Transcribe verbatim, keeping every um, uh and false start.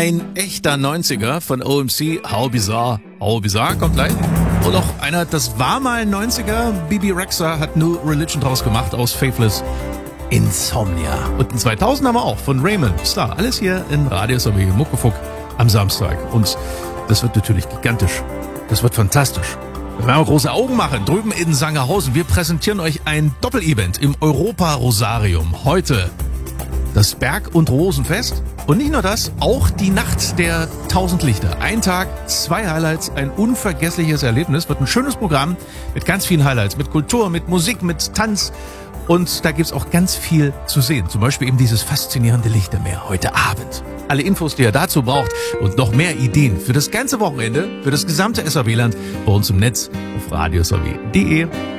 Ein echter neunziger von O M C, How Bizarre. How Bizarre kommt gleich. Und auch einer, das war mal ein neunziger, Bebe Rexha hat New Religion draus gemacht aus Faithless. Insomnia. Und ein zweitausend haben wir auch von Raymond Star. Alles hier in Radio S R B Muckefuck am Samstag. Und das wird natürlich gigantisch. Das wird fantastisch. Wir werden große Augen machen, drüben in Sangerhausen. Wir präsentieren euch ein Doppel-Event im Europa-Rosarium. Heute das Berg- und Rosenfest. Und nicht nur das, auch die Nacht der tausend Lichter. Ein Tag, zwei Highlights, ein unvergessliches Erlebnis. Wird ein schönes Programm mit ganz vielen Highlights. Mit Kultur, mit Musik, mit Tanz. Und da gibt's auch ganz viel zu sehen. Zum Beispiel eben dieses faszinierende Lichtermeer heute Abend. Alle Infos, die ihr dazu braucht und noch mehr Ideen für das ganze Wochenende, für das gesamte S R B-Land bei uns im Netz auf radio s r b punkt d e.